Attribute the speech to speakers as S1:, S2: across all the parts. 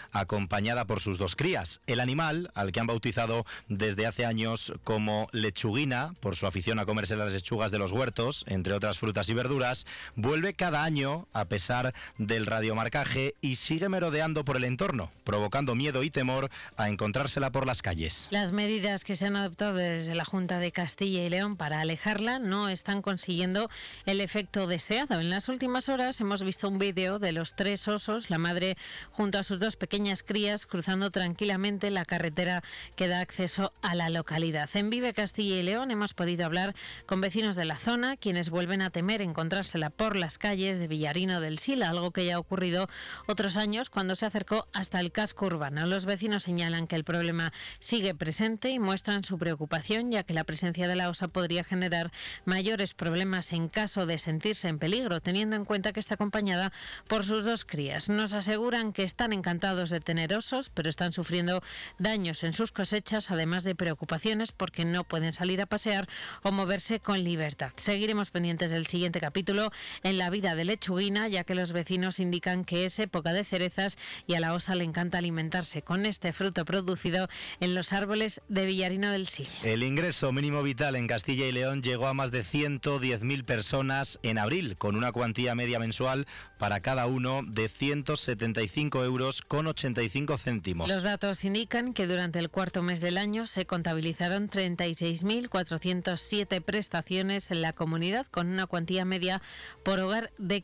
S1: acompañada por sus 2 crías. El animal, al que han bautizado desde hace años como lechuguina, por su afición a comerse las lechugas de los huertos, entre otras frutas y verduras, vuelve cada año a pesar del radiomarcaje y sigue merodeando por el entorno, provocando miedo y temor a encontrársela por las calles.
S2: Las medidas que se han adoptado desde la Junta de Castilla y León para alejarla no están consiguiendo el efecto deseado. En las últimas horas hemos visto un vídeo de los 3 osos, la madre junto a sus 2 pequeñas crías, cruzando tranquilamente la carretera que da acceso a la localidad. En Vive Castilla y León hemos podido hablar con vecinos de la zona, quienes vuelven a temer encontrársela por las calles de Villarino del Sil, algo que ya ha ocurrido otros años cuando se acercó hasta el casco urbano. Los vecinos señalan que el problema sigue presente y muestran su preocupación, ya que la presencia de la osa podría generar mayores problemas en caso de sentirse en peligro, teniendo en cuenta que está acompañada por sus 2 crías. Nos aseguran que están encantados de tener osos, pero están sufriendo daños en sus cosechas, además de preocupaciones porque no pueden salir a pasear o moverse con libertad. Seguiremos pendientes del siguiente capítulo en la vida de Lechuguina, ya que los vecinos indican que es época de cerezas y a la osa le encanta alimentarse con este fruto producido en los árboles de Villarino del Sil.
S1: El ingreso mínimo vital en Castilla y León llegó a más de 110.000 personas en abril, con una cuantía media mensual para cada uno de 175,85 euros.
S2: Los datos indican que durante el cuarto mes del año se contabilizaron 36.407 prestaciones en la comunidad, con una cuantía media por hogar de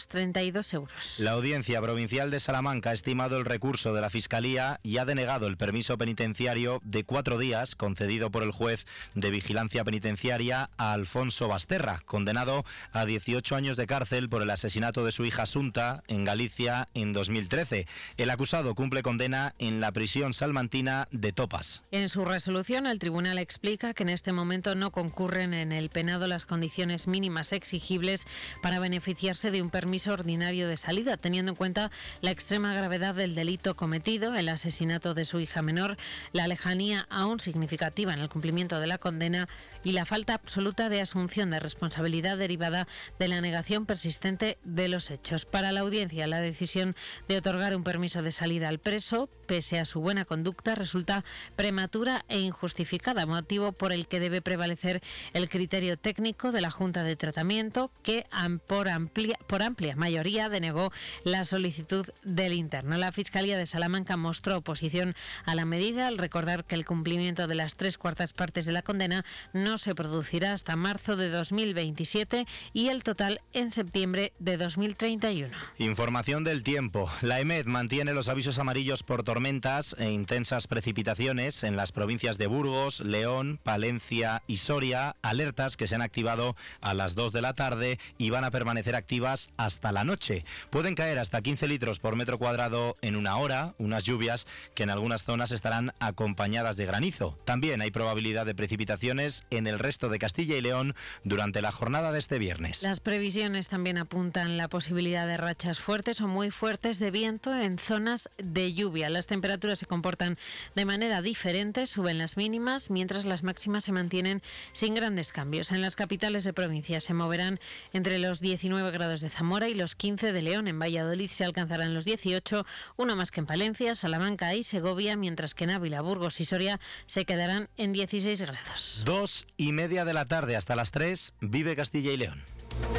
S2: 532 euros.
S1: La Audiencia Provincial de Salamanca ha estimado el recurso de la Fiscalía y ha denegado el permiso penitenciario de 4 días concedido por el juez de vigilancia penitenciaria a Alfonso Basterra, condenado a 18 años de cárcel por el asesinato de su hija Asunta en Galicia en 2013. El acusado cumple condena en la prisión salmantina de Topas.
S2: En su resolución, el tribunal explica que en este momento no concurren en el penado las condiciones mínimas exigibles para beneficiarse de un permiso ordinario de salida, teniendo en cuenta la extrema gravedad del delito cometido, el asesinato de su hija menor, la lejanía aún significativa en el cumplimiento de la condena y la falta absoluta de asunción de responsabilidad derivada de la negación persistente de los hechos. Para la audiencia, la decisión de otorgar un permiso de salida al preso, pese a su buena conducta, resulta prematura e injustificada, motivo por el que debe prevalecer el criterio técnico de la Junta de Tratamiento, que por amplia mayoría denegó la solicitud del interno. La Fiscalía de Salamanca mostró oposición a la medida al recordar que el cumplimiento de las 3/4 partes de la condena no se producirá hasta marzo de 2027 y el total en septiembre de 2031.
S1: Información del tiempo. La EMET mantiene los avisos amarillos por tormentas e intensas precipitaciones en las provincias de Burgos, León, Palencia y Soria, alertas que se han activado a las 2 de la tarde y van a permanecer activas hasta la noche. Pueden caer hasta 15 litros por metro cuadrado en una hora, unas lluvias que en algunas zonas estarán acompañadas de granizo. También hay probabilidad de precipitaciones en el resto de Castilla y León durante la jornada de este viernes.
S2: Las previsiones también apuntan la posibilidad de rachas fuertes o muy fuertes de viento en zonas de lluvia. Las temperaturas se comportan de manera diferente, suben las mínimas, mientras las máximas se mantienen sin grandes cambios. En las capitales de provincia se moverán entre los 19 grados de Zamora y los 15 de León. En Valladolid se alcanzarán los 18, uno más que en Palencia, Salamanca y Segovia, mientras que en Ávila, Burgos y Soria se quedarán en 16 grados.
S1: 2:30 de la tarde hasta las 3, Vive Castilla y León.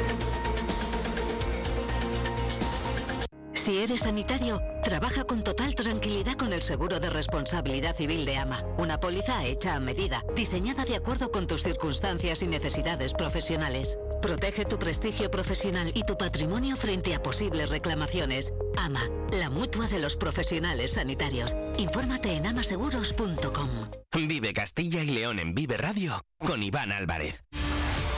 S3: Si eres sanitario, trabaja con total tranquilidad con el seguro de responsabilidad civil de AMA. Una póliza hecha a medida, diseñada de acuerdo con tus circunstancias y necesidades profesionales. Protege tu prestigio profesional y tu patrimonio frente a posibles reclamaciones. AMA, la mutua de los profesionales sanitarios. Infórmate en amaseguros.com.
S4: Vive Castilla y León en Vive Radio con Iván Álvarez.